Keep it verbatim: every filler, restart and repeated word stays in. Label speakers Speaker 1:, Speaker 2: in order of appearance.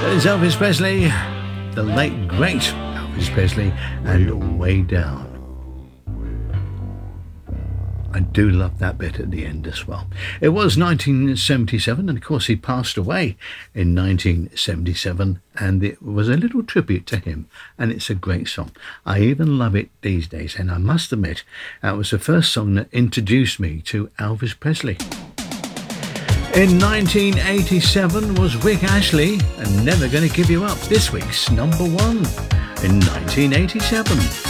Speaker 1: There's Elvis Presley, the late great Elvis Presley, and Way Down. I do love that bit at the end as well. It was nineteen seventy-seven, and of course he passed away in nineteen seventy-seven, and it was a little tribute to him, and it's a great song. I even love it these days, and I must admit, that was the first song that introduced me to Elvis Presley. In nineteen eighty-seven was Rick Ashley, and Never Gonna Give You Up, this week's number one in nineteen eighty-seven.